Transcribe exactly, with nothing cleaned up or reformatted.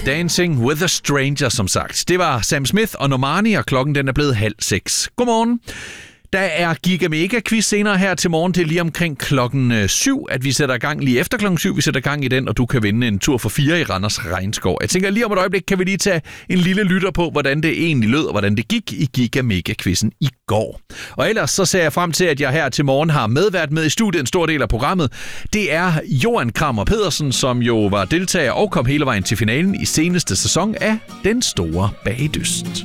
Dancing with a Stranger, som sagt. Det var Sam Smith og Normani, og klokken den er blevet halv seks. Godmorgen. Der er Giga Mega Quiz senere her til morgen. Det er lige omkring klokken syv, at vi sætter gang lige efter klokken syv. Vi sætter gang i den, og du kan vinde en tur for fire i Randers Regnskov. Jeg tænker lige om et øjeblik, kan vi lige tage en lille lytter på, hvordan det egentlig lød, og hvordan det gik i Giga Mega Quizzen i går. Og ellers så ser jeg frem til, at jeg her til morgen har medvært med i studiet en stor del af programmet. Det er Johan Krammer Pedersen, som jo var deltager og kom hele vejen til finalen i seneste sæson af Den Store Bagdyst.